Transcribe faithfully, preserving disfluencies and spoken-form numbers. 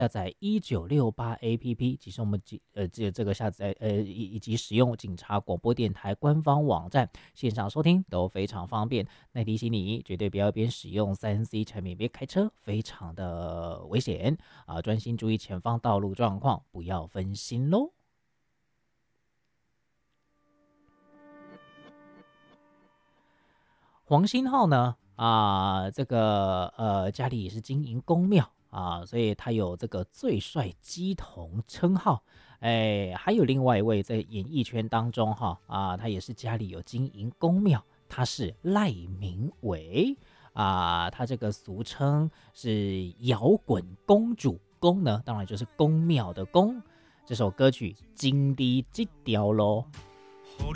下载一九六八 A P P， 其实我们呃这这个下载呃以以及使用警察广播电台官方网站线上收听都非常方便。那提醒你，绝对不要边使用三 C 产品边开车，非常的危险啊！专心注意前方道路状况，不要分心喽。黄星浩呢啊，这个呃家里也是经营宫庙啊，所以他有这个最帅鸡童称号。哎，还有另外一位在演艺圈当中哈啊，他也是家里有经营宫庙，他是赖明伟啊，他这个俗称是摇滚公主，宫呢当然就是宫庙的宫。这首歌曲《金滴这条咯。